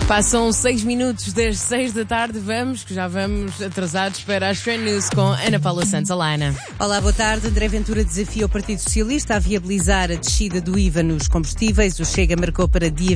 Passam 6 minutos das 6 da tarde, que já vamos atrasados para as Trend News com Ana Paula Santos. Olá, Ana. Olá, boa tarde. André Ventura desafia o Partido Socialista a viabilizar a descida do IVA nos combustíveis. O Chega marcou para dia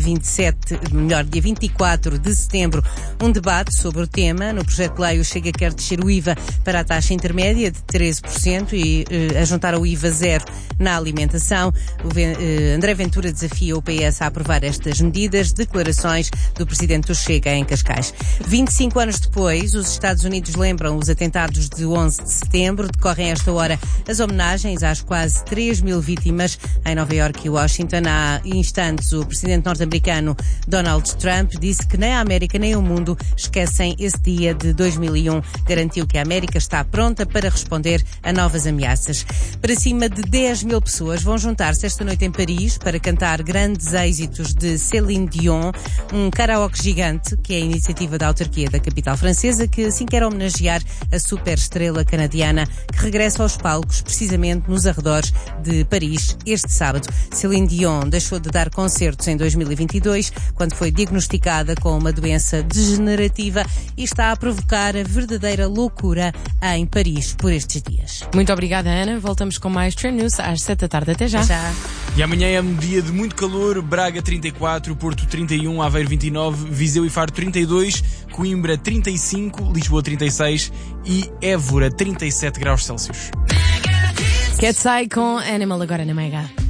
24 de setembro um debate sobre o tema. No projeto de lei, o Chega quer descer o IVA para a taxa intermédia de 13% e a juntar ao IVA zero na alimentação. André Ventura desafia o PS a aprovar estas medidas. Declarações do Presidente do Chega em Cascais. 25 anos depois, os Estados Unidos lembram os atentados de 11 de setembro. Decorrem a esta hora as homenagens às quase 3 mil vítimas em Nova Iorque e Washington. Há instantes, o presidente norte-americano Donald Trump disse que nem a América nem o mundo esquecem esse dia de 2001. Garantiu que a América está pronta para responder a novas ameaças. Para cima de 10 mil pessoas vão juntar-se esta noite em Paris para cantar grandes êxitos de Céline Dion, um karaoke gigante, que é a iniciativa da autarquia da capital francesa, que assim quer homenagear a superestrela canadiana que regressa aos palcos precisamente nos arredores de Paris este sábado. Céline Dion deixou de dar concertos em 2022 quando foi diagnosticada com uma doença degenerativa e está a provocar a verdadeira loucura em Paris por estes dias. Muito obrigada, Ana. Voltamos com mais Trend News às 7 da tarde. Até já. Já. E amanhã é um dia de muito calor. Braga 34, Porto 31, Aveiro 29, Viseu e Faro 32, Coimbra 35, Lisboa 36 e Évora 37 graus Celsius. Cat's Eye com Animal agora na Mega.